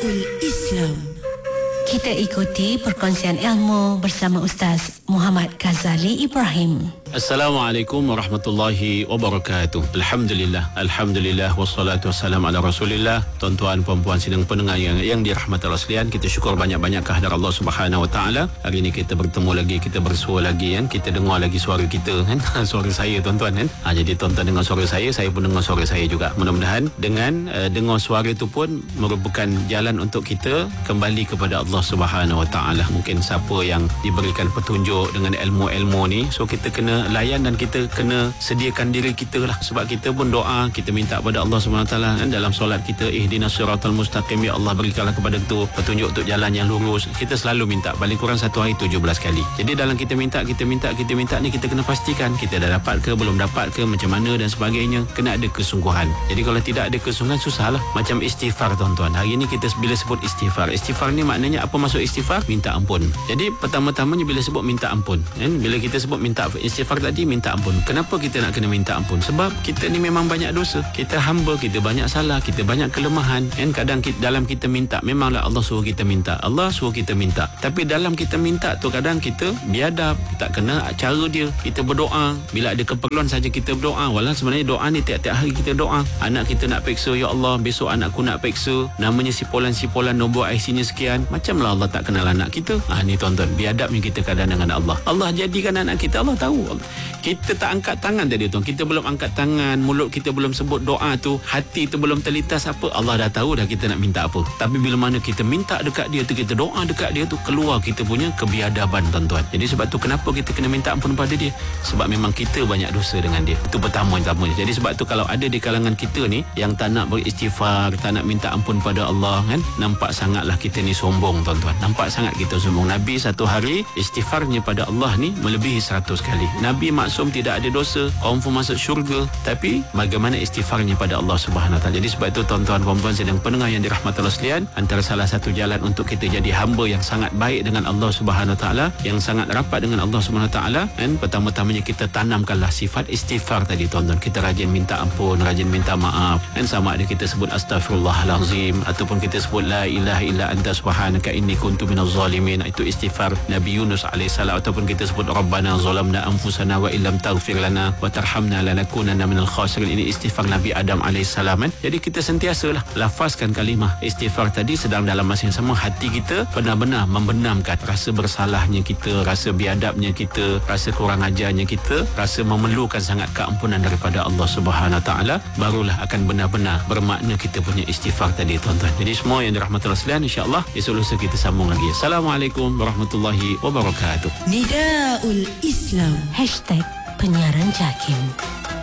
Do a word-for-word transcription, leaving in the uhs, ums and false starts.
Nidaul Islam. Kita ikuti perkongsian ilmu bersama Ustaz Muhammad Ghazali Ibrahim. Assalamualaikum warahmatullahi wabarakatuh. Alhamdulillah, Alhamdulillah, wassalatu wassalamu ala rasulillah. Tuan-tuan, puan-puan, sidang pendengar yang, yang dirahmati Allah sekalian, kita syukur banyak-banyak kehadirat Allah Subhanahu Wa Taala. Hari ini kita bertemu lagi, kita bersua lagi kan, kita dengar lagi suara kita kan, suara saya tuan-tuan kan. Ha, jadi tuan-tuan dengar suara saya, saya pun dengar suara saya juga. Mudah-mudahan dengan uh, dengar suara itu pun merupakan jalan untuk kita kembali kepada Allah Subhanahu Wa Taala. Mungkin siapa yang diberikan petunjuk dengan ilmu-ilmu ni, so kita kena layan dan kita kena sediakan diri kita lah, sebab kita pun doa, kita minta pada Allah Subhanahu Wa Taala kan, dalam solat kita, ihdinas siratal mustaqim, ya Allah berikanlah kepada tu petunjuk untuk jalan yang lurus. Kita selalu minta paling kurang satu hari tujuh belas kali. Jadi dalam kita minta, kita minta, kita minta ni, kita kena pastikan kita dah dapat ke, belum dapat ke, macam mana dan sebagainya. Kena ada kesungguhan. Jadi kalau tidak ada kesungguhan, susahlah. Macam istighfar tuan-tuan. Hari ni kita bila sebut istighfar, istighfar ni maknanya apa maksud istighfar? Minta ampun. Jadi pertama-tamanya bila sebut minta ampun kan, bila kita sebut minta istighfar tadi, minta ampun. Kenapa kita nak kena minta ampun? Sebab kita ni memang banyak dosa, kita hamba, kita banyak salah, kita banyak kelemahan kan. Kadang kita, dalam kita minta, memanglah Allah suruh kita minta, Allah suruh kita minta, tapi dalam kita minta tu kadang kita biadab, kita kena cara dia. Kita berdoa bila ada keperluan saja kita berdoa, walau sebenarnya doa ni tiap-tiap hari kita doa. Anak kita nak periksa, ya Allah besok anakku nak periksa, namanya sipolan-sipolan, nombor I C-nya sekian. Macamlah Allah tak kenal anak kita. Ah ni tuan-tuan, biadabnya kita kadang dengan Allah. Allah jadikan anak kita, Allah tahu. Kita tak angkat tangan tadi tuan, kita belum angkat tangan, mulut kita belum sebut doa tu, hati tu belum terlintas apa, Allah dah tahu dah kita nak minta apa. Tapi bila mana kita minta dekat dia tu, kita doa dekat dia tu, keluar kita punya kebiadaban tuan-tuan. Jadi sebab tu kenapa kita kena minta ampun pada dia? Sebab memang kita banyak dosa dengan dia. Itu pertama-tama. Jadi sebab tu kalau ada di kalangan kita ni yang tak nak beristighfar, tak nak minta ampun pada Allah kan, nampak sangatlah kita ni sombong tuan-tuan. Nampak sangat kita sombong. Nabi satu hari istighfarnya pada Allah ni melebihi seratus kali. Nabi maksum, tidak ada dosa, confirm masuk syurga, tapi bagaimana istighfarnya pada Allah Subhanahu Wa Taala. Jadi sebab itu tuan-tuan, puan-puan sedang pendengar yang dirahmati Allah sekalian, antara salah satu jalan untuk kita jadi hamba yang sangat baik dengan Allah Subhanahu Wa Taala, yang sangat rapat dengan Allah Subhanahu Wa Taala, dan pertama-tamanya kita tanamkanlah sifat istighfar tadi tuan-tuan. Kita rajin minta ampun, rajin minta maaf, dan sama ada kita sebut astaghfirullahalazim ataupun kita sebut la ilaha illa anta subhanaka inni kuntu minaz zalimin. Itu istighfar Nabi Yunus alaihissalam. Ataupun kita sebut rabbana zalamna anfusana wa illam taghfir lana wa tarhamna lanakunanna minal khasirin. Ini istighfar Nabi Adam alaihissalam kan. Jadi kita sentiasalah lafazkan kalimah istighfar tadi, sedang dalam masa yang sama hati kita benar-benar membenamkan rasa bersalahnya kita, rasa biadabnya kita, rasa kurang ajarnya kita, rasa memerlukan sangat keampunan daripada Allah Subhanahu Wa Taala, barulah akan benar-benar bermakna kita punya istighfar tadi tuan-tuan. Jadi semua yang dirahmati Allah sekalian, insya-Allah esok lusa kita sambung lagi. Assalamualaikum warahmatullahi wabarakatuh. Nidaul Islam. Hashtag Penyiaran Jakim.